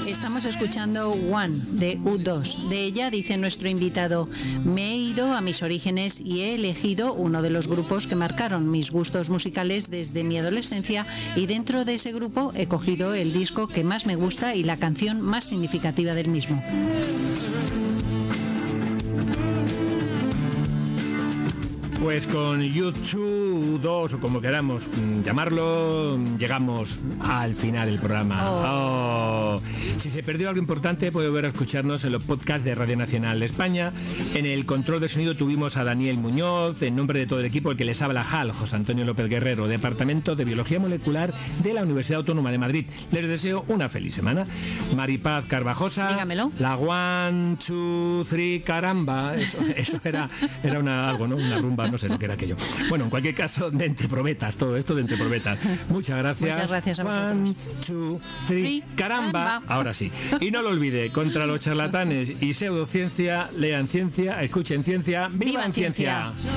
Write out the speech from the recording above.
Estamos escuchando One de U2. De ella dice nuestro invitado: me he ido a mis orígenes y he elegido uno de los grupos que marcaron mis gustos musicales desde mi adolescencia, y dentro de ese grupo he cogido el disco que más me gusta y la canción más significativa del mismo. Pues con U2 o como queramos llamarlo, llegamos al final del programa. Si se perdió algo importante, puede volver a escucharnos en los podcasts de Radio Nacional de España. En el control de sonido tuvimos a Daniel Muñoz, en nombre de todo el equipo, el que les habla HAL, José Antonio López Guerrero, Departamento de Biología Molecular de la Universidad Autónoma de Madrid. Les deseo una feliz semana. Maripaz Carvajosa. Dígamelo. La 1, 2, 3, caramba. Eso era algo, ¿no? Una rumba. No sé lo que era aquello. Bueno, en cualquier caso, de Entre Probetas, todo esto de Entre Probetas. Muchas gracias. Muchas gracias a vosotros. 1, 2, 3, caramba. Ahora sí. Y no lo olvide, contra los charlatanes y pseudociencia, lean ciencia, escuchen ciencia, vivan ciencia.